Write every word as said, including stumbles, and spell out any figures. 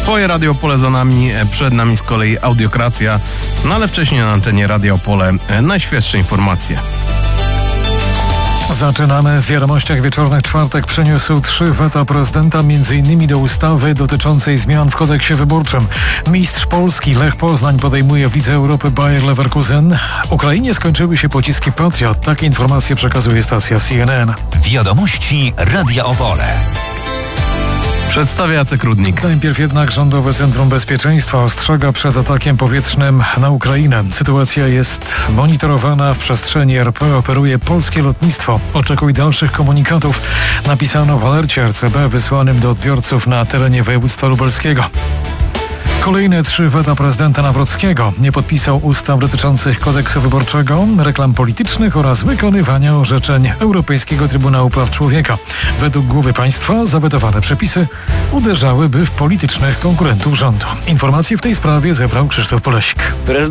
Twoje Radio Opole za nami, przed nami z kolei Audiokracja, no ale wcześniej na antenie Radia Opole najświeższe informacje. Zaczynamy. W wiadomościach wieczornych czwartek przyniósł trzy weta prezydenta, między innymi do ustawy dotyczącej zmian w kodeksie wyborczym. Mistrz Polski Lech Poznań podejmuje w Lidze Europy Bayer Leverkusen. Ukrainie skończyły się pociski Patriot. Takie informacje przekazuje stacja C N N. Wiadomości Radia Opole. Przedstawia Jacek Rudnik. Najpierw jednak Rządowe Centrum Bezpieczeństwa ostrzega przed atakiem powietrznym na Ukrainę. Sytuacja jest monitorowana. W przestrzeni R P operuje polskie lotnictwo. Oczekuj dalszych komunikatów. Napisano w alercie R C B wysłanym do odbiorców na terenie województwa lubelskiego. Kolejne trzy weta prezydenta Nawrockiego. Nie podpisał ustaw dotyczących kodeksu wyborczego, reklam politycznych oraz wykonywania orzeczeń Europejskiego Trybunału Praw Człowieka. Według głowy państwa zawetowane przepisy uderzałyby w politycznych konkurentów rządu. Informacje w tej sprawie zebrał Krzysztof Polesik.